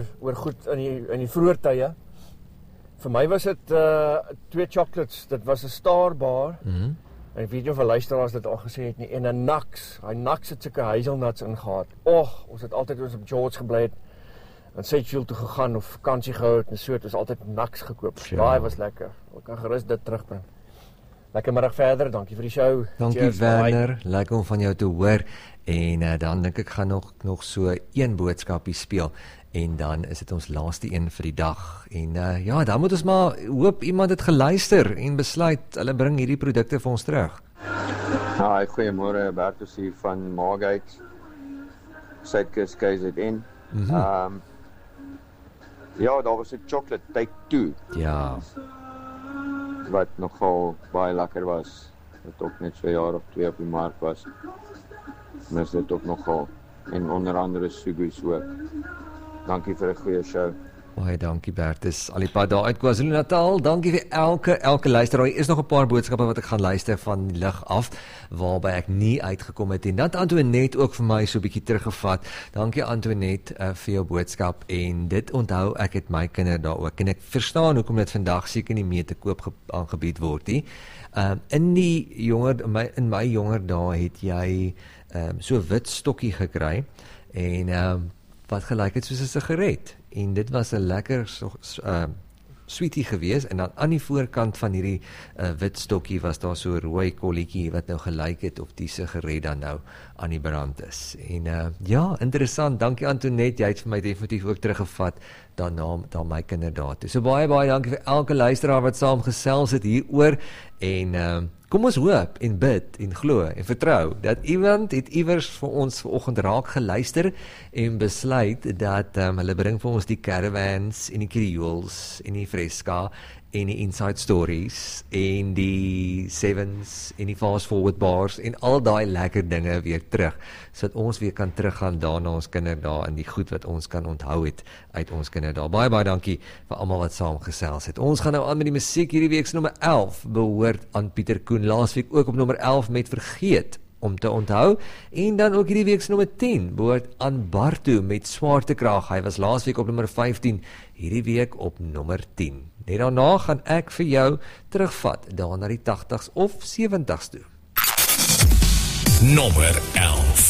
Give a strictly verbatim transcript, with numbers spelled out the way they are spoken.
oor goed in die, in die vroeë tye. Vir my was dit uh, twee chocolates, dit was 'n Star bar, Mm-hmm. en ek weet nie of 'n luisteraars dit al gesê het nie, en 'n Nux, hy Nux het sulke hazelnuts ingehaat. Och, ons het altyd ons op George gebly het, en Sedgefield toe gegaan, of vakansie gehou het, en so het ons altyd Nux gekoop. Ja. Daai was lekker, ek kan gerus dit terugbring. Lekker middag verder, dankie vir die show. Dankie Cheers, Werner, bye. lekker om van jou te hoor. En uh, dan dink ek gaan nog nog so een boodskapie speel en dan is dit ons laaste een vir die dag. En uh, ja, dan moet ons maar hoop iemand het geluister en besluit hulle bring hierdie produkte vir ons terug. Hi, goeiemôre, Bertus hier van Margate, Suidkus K Z N. Mhm. Um, ja, daar was 'n chocolate Take Two Ja, wat nogal baie lekker was. Wat ook net so 'n jaar of twee op die mark was. Mis dit ook nogal. En onder andere Sugus ook. Dankie vir 'n goeie show. baie dankie Bertus. Al die pad daar uit KwaZulu-Natal. Dankie vir elke elke luisteraar. Hier is nog 'n paar boodskappe wat ek gaan luister van die lig af waarby ek nie uitgekom het en dat Antoinette ook vir my so 'n bietjie teruggevat. Dankie Antoinette uh, vir jou boodskap en dit onthou ek het my kinders daar ook en ek verstaan hoekom dit vandag seker nie meer te koop aangebied word nie. Um, in die jonger in my, in my jonger dae het jy um, so 'n wit stokkie gekry en um, wat gelyk het soos 'n sigaret en dit was 'n lekker so, uh, sweetie gewees en dan aan die voorkant van hierdie uh, wit stokkie was daar so 'n rooi kolletjie wat nou gelyk het of die sigaret dan nou aan die brand is. En uh, ja, interessant. Dankie Antoinette, jy het vir my definitief ook teruggevat daarna dan my kinders daar toe. So baie baie dankie vir elke luisteraar wat saam gesels het hieroor en uh, kom ons hoop en bid en glo en vertrou dat iemand het iewers vir ons vanoggend raak geluister en besluit dat um, hulle bring vir ons die caravans en die creoles en die fresca en die inside stories en die sevens en die fast forward bars en al daai lekker dinge weer terug sodat ons weer kan teruggaan daarna ons kinders daar en die goed wat ons kan onthou het uit ons kinders daar. Baie baie dankie vir almal wat saam gesels het. Ons gaan nou aan met die musiek. Hierdie week se nommer elf behoort aan Pieter Koen. Laasweek ook op nommer elf met Vergeet om te onthou en dan ook hierdie week se nommer tien behoort aan Bartu met Swaartekrag. Hy was laasweek op nommer vyftien, hierdie week op nommer tien. Net daarna gaan ek vir jou terugvat daar na die tagtigs of sewentig's toe. Nommer elf.